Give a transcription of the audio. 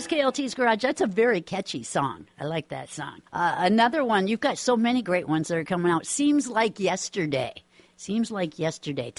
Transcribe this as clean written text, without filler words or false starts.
is KLT's Garage. That's a very catchy song. I like that song. Another one, you've got so many great ones that are coming out. Seems Like Yesterday. Seems Like Yesterday.